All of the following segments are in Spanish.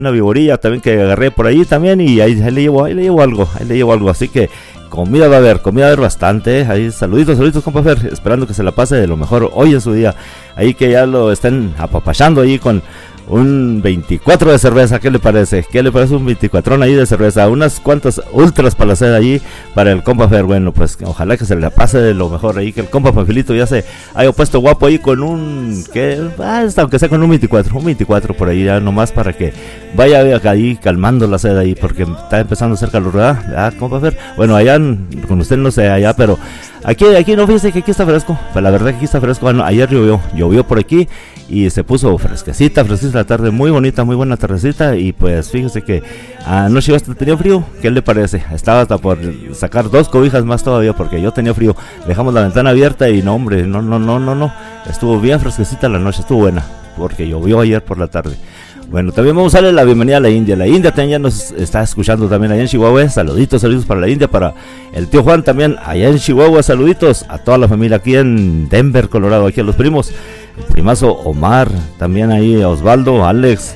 una viborilla también que agarré por ahí también, y ahí le llevo algo, así que comida va a haber bastante, ahí saluditos, compa Fer, esperando que se la pase de lo mejor hoy en su día, ahí que ya lo estén apapachando ahí con un 24 de cerveza. ¿Qué le parece? Un 24 ahí de cerveza? Unas cuantas ultras para hacer allí para el compa Fer. Bueno, pues ojalá que se le pase de lo mejor ahí, que el compa Panfilito ya se haya puesto guapo ahí con un, aunque sea con un 24 por ahí, ya nomás para que vaya ahí calmando la sed ahí, porque está empezando a hacer calor, ¿verdad, compa Fer? Bueno, allá con usted no sé allá, pero aquí no, fíjese que aquí está fresco, pues la verdad que aquí está fresco. Bueno, ayer llovió por aquí y se puso fresquecita la tarde, muy bonita, muy buena tardecita, y pues fíjese que anoche hasta tenía frío. ¿Qué le parece? Estaba hasta por sacar 2 cobijas más todavía porque yo tenía frío. Dejamos la ventana abierta y no, hombre, no, estuvo bien fresquecita la noche, estuvo buena porque llovió ayer por la tarde. Bueno, también vamos a darle la bienvenida a la India. La India también ya nos está escuchando también allá en Chihuahua. Saluditos para la India, para el tío Juan también allá en Chihuahua. Saluditos a toda la familia aquí en Denver, Colorado, aquí a los primos, el primazo Omar, también ahí a Osvaldo, Alex,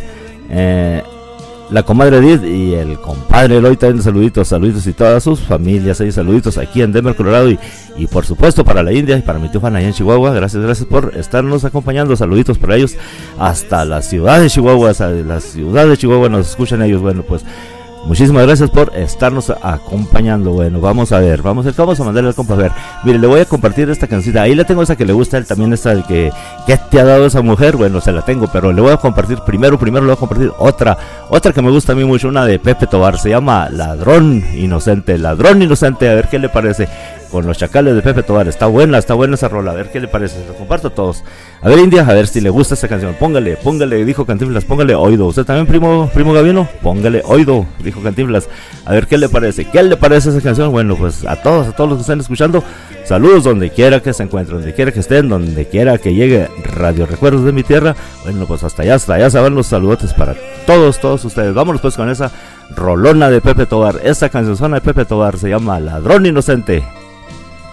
la comadre Edith y el compadre Eloy también. Saluditos y todas sus familias ahí, saluditos aquí en Denver, Colorado, y por supuesto para la India y para mi tío Juan allá en Chihuahua. Gracias por estarnos acompañando. Saluditos para ellos hasta la ciudad de Chihuahua, nos escuchan ellos. Bueno, pues muchísimas gracias por estarnos acompañando. Bueno, vamos a mandarle al compa a ver. Mire, le voy a compartir esta cancioncita. Ahí le tengo esa que le gusta a él también, esta de que te ha dado esa mujer. Bueno, se la tengo, pero le voy a compartir primero le voy a compartir otra que me gusta a mí mucho, una de Pepe Tobar. Se llama Ladrón Inocente. A ver qué le parece, con los Chacales de Pepe Tobar. Está buena esa rola, a ver qué le parece. Se lo comparto a todos. A ver, India, a ver si le gusta esta canción. Póngale, dijo Cantinflas, póngale oído. Usted también, primo Gavino, póngale oído, dijo Cantinflas. A ver qué le parece esa canción. Bueno, pues a todos los que están escuchando, saludos donde quiera que se encuentren, donde quiera que estén, donde quiera que llegue Radio Recuerdos de mi tierra. Bueno, pues hasta allá se van los saludotes para todos ustedes. Vámonos pues con esa rolona de Pepe Tobar. Esa canción de Pepe Tobar se llama Ladrón Inocente.